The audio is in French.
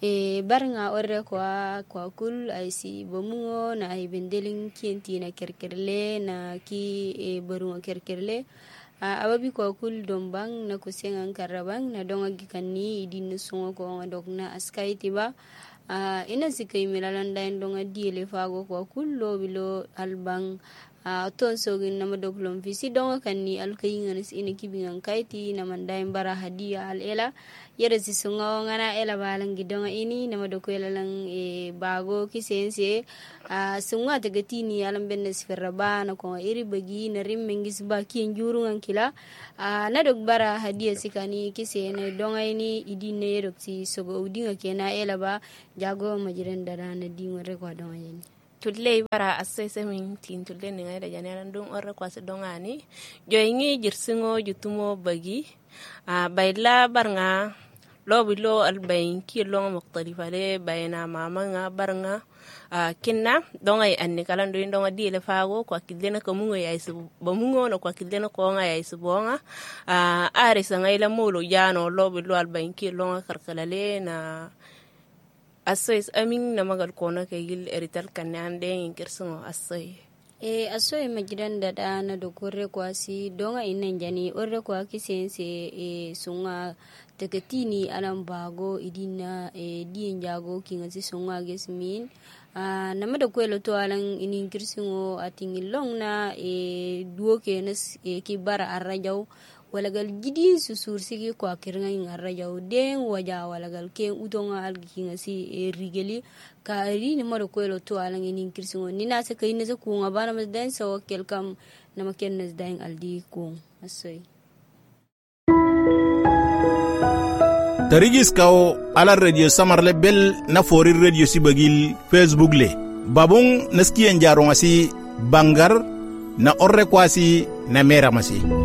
barnga orre kwa kul aisi bomungo na ibendelin kienti na kerkerle na ki barunga kerkerle ababi kwa kul dombang na kusengan karabang na donga gikanni idin sungo ko ngdokna askai tiba ina sikai milalanda ndonga diele fago kwa kul lo bilo albang ton sogin nama doklom visi donga kanni alkayinganis ina kibingan kaiti namandai bara hadia al ela yere si sunga ngana ela balangi donga ini nama dokwela lang bago kisense sunga tagatini alam bennes ferrabana ko iri bagi na rimmengis ba kien jurungan kila na dok bara hadia sikani kisene donga ini idine yerok si sogo udinga kena ela ba jago majiren darana dinga rekwa donga ini tulle bara asese min tin tulle ni ngada janeran dum orre kwase dongani joyingi jirsingo jutumo bagi bayla barnga lobilo albayn ki long mukhtalifale bayna mama nga barnga kinna dongay anni kalan do ndonga dile fago kwa kidena ko mungo yaisu bomungo no kwa kidena ko nga yaisu bonga ari sangayla molo jano lobilo albayn ki long karkalale na asoy amin na magal kona kayil erital kanande ingirsungo asoy asoy majidan da na dokore kwasi donga inenjani orre kwa kisense sunga teketini alam bago idina dien jago kinga si sunga gesmin nama da kwelo to alang iningirsungo atingilong na duo kenes kibara arrajaw walagal gidi susur sigi ko akirnga ngarra jawden waja walagal ken utonga alginga si rigeli ka ri ni maro ko lo to alangi nin kirsingo ni na se kayne se ku ngabana mas den so kelkam na makennes daing aldi ko asoy tarigis kaw ala radio samarle bel na fori radio sibagil facebook le babung naskien jaronga si bangar na orre kwasi na mera masi